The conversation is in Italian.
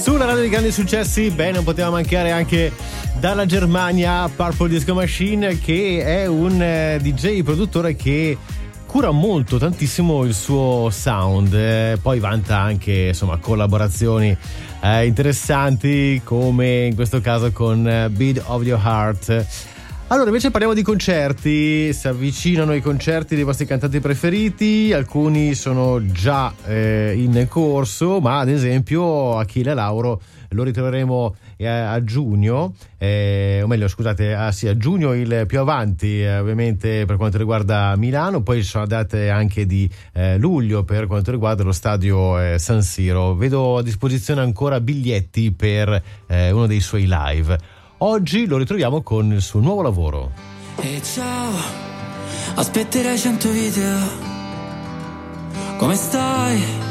Sulla radio dei grandi successi, beh, non poteva mancare anche dalla Germania Purple Disco Machine, che è un DJ produttore che cura molto, tantissimo il suo sound, poi vanta anche insomma collaborazioni interessanti, come in questo caso con Beat of Your Heart. Allora, invece parliamo di concerti. Si avvicinano i concerti dei vostri cantanti preferiti, alcuni sono già in corso, ma ad esempio Achille Lauro lo ritroveremo a giugno, o meglio scusate, a giugno il più avanti, ovviamente per quanto riguarda Milano. Poi ci sono date anche di luglio per quanto riguarda lo stadio San Siro. Vedo a disposizione ancora biglietti per uno dei suoi live. Oggi lo ritroviamo con il suo nuovo lavoro. E ciao, aspetterai 100 video. Come stai?